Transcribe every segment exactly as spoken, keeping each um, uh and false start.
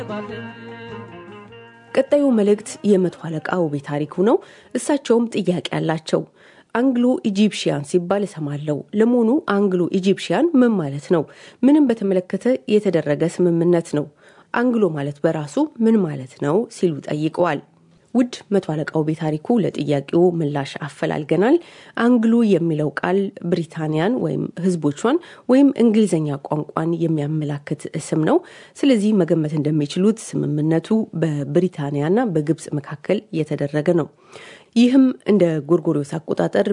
ቀጣዩ መልእክት የመቶ አለቃው ቤታሪኩ ነው። እሳቸውም ጥያቄ ያላቸው አንግሎ ኢጂፕሽያን ሲባል ሰማለው። ለመሆኑ አንግሎ ኢጂፕሽያን ምን ማለት ነው? ምንም በተመለከተ የተደረገ ስምምነት ነው? አንግሎ ማለት በራሱ ምን ማለት ነው ሲሉ ጠይቀዋል። ውድ መቶ አለቃው ቤታሪኩ ለጥያቄው ምላሽ አፈላልገናል። አንግሎ የሚለው ቃል ብሪታንያን ወይም ህዝቦቿን ወይም እንግሊዘኛ ቋንቋን የሚያመላክት ስም ነው። ስለዚህ መገመት እንደሚችሉት ስምምነቱ በብሪታንያና በግብጽ መካከል የተደረገ ነው። ይህም እንደ ጎርጎሮስ አቆጣጠር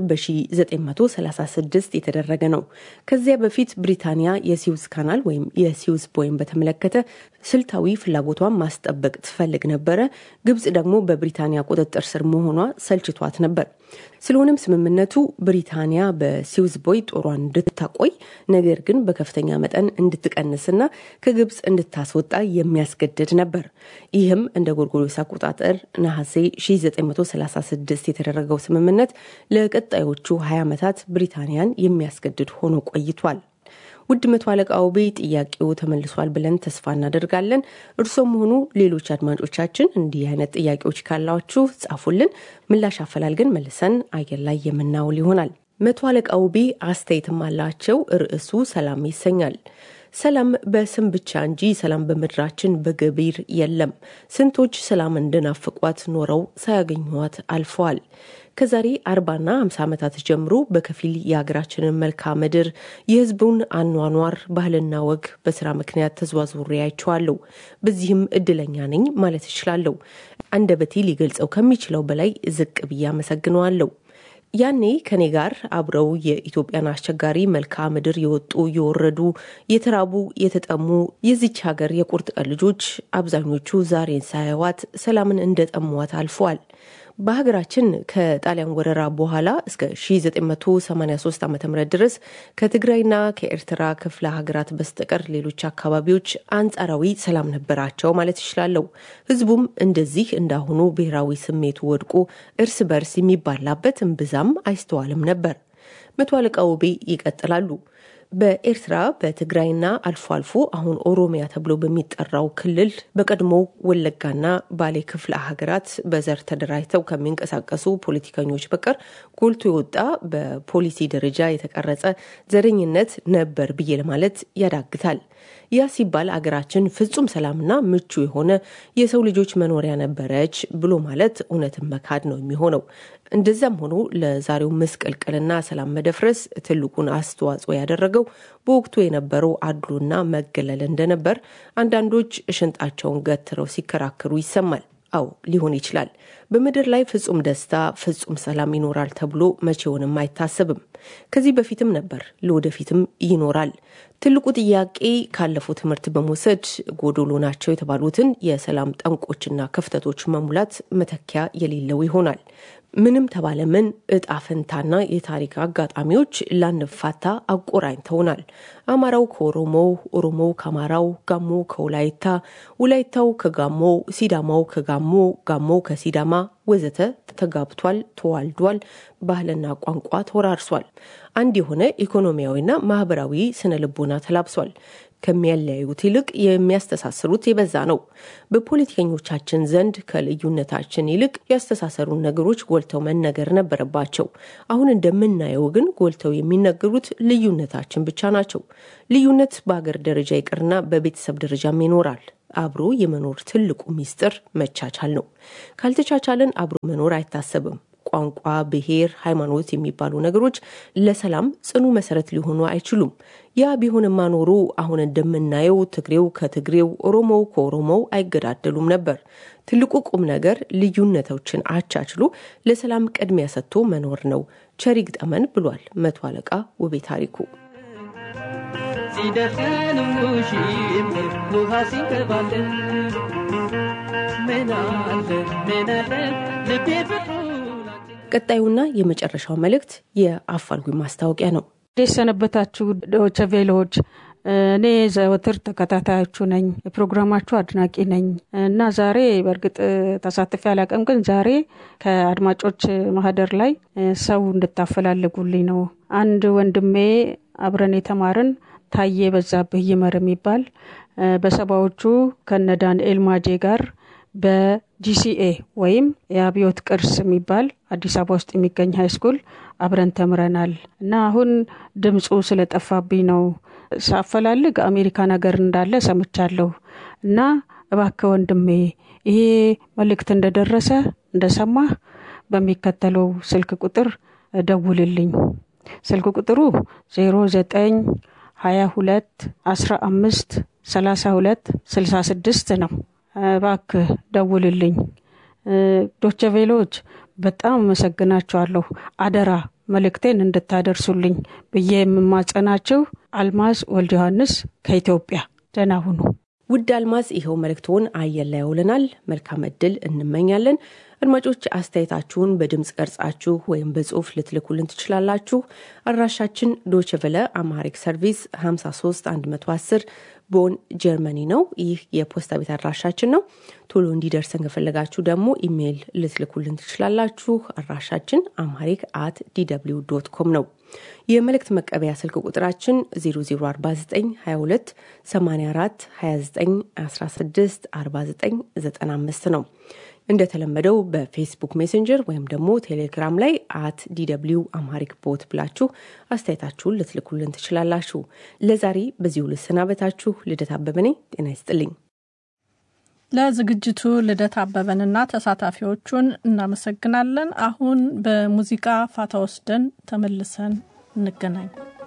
በ1936 የተደረገ ነው። ከዚያ በፊት ብሪታንያ የሲውዝ ካናል ወይም የሲውዝ ቦይን በተመለከተ ስልታዊ ፍላጎቷን ማስጠበቅ ትፈልግ ነበር። ግብጽ ደግሞ በብሪታንያ ቁጥጥር ስር መሆኗ ሰልችቷት ነበር። ስለሆነም ስምምነቱ ብሪታንያ በሲውዝ ቦይ ጦሯን እንድታቆይ ነገር ግን በከፍተኛ መጠን እንድትቀንስና ከግብጽ እንድታስወጣ የሚያስገድድ ነበር። ይህም እንደ ጎርጎሮስ አቆጣጠር ነሐሴ ሺህ ዘጠኝ መቶ ሰላሳ ስድስት የተደረገው ስምምነት ለቀጣዮቹ ሃያ ዓመታት ብሪታንያን የሚያስገድድ ሆኖ ቆይቷል። ውድ መቶ አለቃው ቤ ጥያቄው ተመልሷል ብለን ተስፋ እናደርጋለን። እርሶም ሆኑ ሌሎች አድማጮቻችን እንዲህ አይነት ጥያቄዎች ካላችሁ ጻፉልን። ምላሽ አፈላልገን መልሰን አየር ላይ የምናውል ይሆናል። መቶ አለቃው ቤ አስተያየትም አላቸው። ርዕሱ ሰላም ይሰኛል። ሰላም በስም ብቻ እንጂ ሰላም በምድራችን በገቢር የለም። ስንቶች ሰላም እንደናፈቋት ኖረው ሳያገኙት አልፈዋል። ከዛሬ አርባና ሃምሳ ዓመታት ጀምሮ በከፊል የሀገራችንን መልክዓ ምድር የህዝቡን አኗኗር ባህልና ወግ በስራ ምክንያት ተዘዋውሬ አይቼዋለሁ። በዚህም እድለኛ ነኝ ማለት እችላለሁ። አንደበቴ ሊገልጸው ከሚችለው በላይ ዝቅ ብዬ አመሰግነዋለሁ። ያኔ ከኔ ጋር አብረው የኢትዮጵያን አስቸጋሪ መልክዓ ምድር የወጡ የወረዱ የተራቡ የተጠሙ የዚች ሀገር የቁርጥ ቀን ልጆች አብዛኞቹ ዛሬን ሳያዋት ሰላምን እንደጠሟት አልፈዋል። በሀገራችን ከጣሊያን ወረራ በኋላ እስከ ሺህ ዘጠኝ መቶ ሰማንያ ሶስት ዓመተ ምህረት ድረስ ከትግራይና ከኤርትራ ክፍለ ሀገራት በስተቀር ሌሎች አካባቢዎች አንጻራዊ ሰላም ነበራቸው ማለት ይችላል። ህዝቡም እንደዚህ እንዳሁኑ ብሔራዊ ስሜቱ ወድቆ እርስ በርስ የሚባላበት እምብዛም አይስተዋልም ነበር። መቶ አለቃው ቤ ይቀጥላሉ። በኤርትራ በትግራይና አልፎ አልፎ አሁን ኦሮሚያ ተብሎ በሚጠራው ክልል በቀድሞ ወለጋና ባሌ ክፍለ ሀገራት በዘር ተደራጅተው ከሚንቀሳቀሱ ፖለቲከኞች በቀር ጎልቶ የወጣ በፖሊሲ ደረጃ የተቀረጸ ዘረኝነት ነበር ብዬ ለማለት ያዳግታል። ያ ሲባል አገራችን ፍጹም ሰላምና ምቹ የሆነ የሰው ልጆች መኖሪያ ነበረች ብሎ ማለት እውነትን መካድ ነው የሚሆነው። እንደዛም ሆኖ ለዛሬው መስቀልቀልና ሰላም መደፍረስ ትልቁን አስተዋጽኦ ያደረገው በወቅቱ የነበረው አድሎና መገለል እንደነበር አንዳንዶች ሽንጣቸውን ገትረው ሲከራከሩ ይሰማል። አው ሊሆን ይችላል። በመድር ላይ ፍጹም ደስታ ፍጹም ሰላም ይኖራል ተብሎ መቼውንም አይታሰብም። ከዚህ በፊትም ነበር ለወደፊትም ይኖራል። ትልቁ ጥያቄ ካለፈው ትምህርት በመውሰድ ጎዶሎ ናቸው የተባሉትን የሰላም ጠንቆችና ክፍተቶች መሙላት መተኪያ የሌለው ይሆናል። ምንም ተባለ ምን እጣፈንታና የታሪክ አጋጣሚዎች ላንፋታ አቆራኝተውናል። አማራው ከኦሮሞው፣ ኦሮሞው ከአማራው፣ ጋሞ ከወላይታ፣ ወላይታው ከጋሞ፣ ሲዳማው ከጋሞ፣ ጋሞ ከሲዳማ ወዘተ ተጋብቷል፣ ተዋልዷል። ባህልና ቋንቋ ተወራርሷል። አንድ የሆነ ኢኮኖሚያዊና ማህበራዊ ስነ ልቦና ተላብሷል። ከሚያለያዩት ይልቅ የሚያስተሳስሩት የበዛ ነው። በፖለቲከኞቻችን ዘንድ ከልዩነታችን ይልቅ ያስተሳሰሩን ነገሮች ጎልተው መነገር ነበረባቸው። አሁን እንደምናየው ግን ጎልተው የሚነገሩት ልዩነታችን ብቻ ናቸው። ልዩነት በአገር ደረጃ ይቅርና በቤተሰብ ደረጃም ይኖራል። አብሮ የመኖር ትልቁ ሚስጥር መቻቻል ነው። ካልተቻቻለን አብሮ መኖር አይታሰብም። ቋንቋ፣ ብሔር፣ ሃይማኖት የሚባሉ ነገሮች ለሰላም ጽኑ መሰረት ሊሆኑ አይችሉም። ያ ቢሆንማ ኖሮ አሁን እንደምናየው ትግሬው ከትግሬው፣ ኦሮሞው ከኦሮሞው አይገዳደሉም ነበር። ትልቁ ቁም ነገር ልዩነቶችን አቻችሎ ለሰላም ቅድሚያ ሰጥቶ መኖር ነው። ቸሪግ ጠመን ብሏል መቶ አለቃ ውቤ ታሪኩ። ሲደፈኑ ሺም ሉሃሲ ከባለ መናለ መናለ ለቤት ቀጣዩና የመጨረሻው መልእክት የአፋልጉኝ ማስታወቂያ ነው። ደሰነበታችሁ ዶቼ ቬሎች፣ እኔ ዘወትር ተከታታያችሁ ነኝ። የፕሮግራማችሁ አድናቂ ነኝ እና ዛሬ በርግጥ ተሳትፌ አላቀም፣ ግን ዛሬ ከአድማጮች ማህደር ላይ ሰው እንድታፈላልጉልኝ ነው። አንድ ወንድሜ አብረን የተማርን ታዬ በዛብህ ይመር የሚባል በሰባዎቹ ከነ ዳንኤል ማጄ ጋር በጂሲኤ ወይም የአብዮት ቅርስ የሚባል አዲስ አበባ ውስጥ የሚገኝ ሃይስኩል አብረን ተምረናል እና አሁን ድምጹ ስለጠፋብኝ ነው ሳፈላልግ አሜሪካን ሀገር እንዳለ ሰምቻለሁ እና እባክህ ወንድሜ ይሄ መልእክት እንደደረሰ እንደሰማህ በሚከተለው ስልክ ቁጥር ደውልልኝ። ስልክ ቁጥሩ ዜሮ ዘጠኝ ሃያ ሁለት አስራ አምስት ሰላሳ ሁለት ስልሳ ስድስት ነው። እባክህ ደውልልኝ። ዶቼ ቬሎች በጣም መሰግናችኋለሁ። አደራ መልእክቴን እንድታደርሱልኝ ብዬ የምማጸናችሁ አልማዝ ወልደ ዮሐንስ ከኢትዮጵያ። ደህና ሁኑ። ውድ አልማዝ ይሄው መልእክቶን አየር ላይ ያውለናል። መልካም እድል እንመኛለን። አድማጮች አስተያየታችሁን በድምጽ ቀርጻችሁ ወይም በጽሁፍ ልትልኩልን ትችላላችሁ። አድራሻችን ዶቼ ቬለ አማሪክ ሰርቪስ ሃምሳ ሶስት አንድ አስር ቦን ጀርመኒ ነው። ይህ የፖስታ ቤት አድራሻችን ነው። ቶሎ እንዲደርሰን ከፈለጋችሁ ደግሞ ኢሜል ልትልኩልን ትችላላችሁ። አድራሻችን አማሪክ አት ዲ ደብሊው ዶት ኮም ነው። የመልእክት መቀበያ ስልክ ቁጥራችን ዜሮ ዜሮ አርባ ዘጠኝ ሃያ ሁለት ሰማንያ አራት ሃያ ዘጠኝ አስራ ስድስት አርባ ዘጠኝ ዘጠና አምስት ነው። እንደተለመደው በፌስቡክ ሜሴንጀር ወይም ደግሞ ቴሌግራም ላይ አት ዲ ደብሊው አማሪክ ቦት ብላችሁ አስተያየታችሁን ልትልኩልን ትችላላችሁ። ለዛሬ በዚሁ ልሰናበታችሁ። ልደት አበበ ነኝ። ጤና ይስጥልኝ። ለዝግጅቱ ልደት አበበንና ተሳታፊዎቹን እናመሰግናለን። አሁን በሙዚቃ ፋታ ወስደን ተመልሰን እንገናኝ።